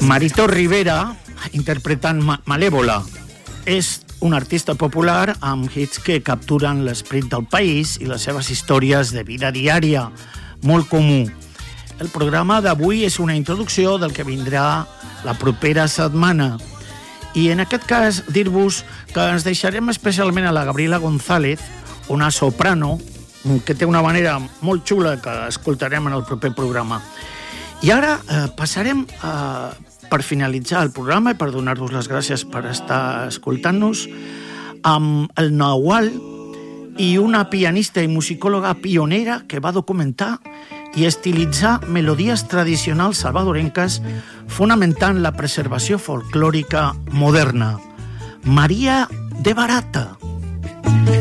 Marito Rivera, interpretant Malèvola, és un artista popular amb hits que capturen l'esperit del país i les seves històries de vida diària, molt comú. El programa d'avui és una introducció del que vindrà la propera setmana. I en aquest cas dir-vos que ens deixarem especialment a la Gabriela González, una soprano que té una manera molt xula que escoltarem en el proper programa. I ara passarem per finalitzar el programa i per donar-vos les gràcies per estar escoltant-nos amb el Nahual i una pianista i musicòloga pionera que va documentar i estilitzar melodies tradicionals salvadorenques fonamentant la preservació folclòrica moderna. Maria de Barata.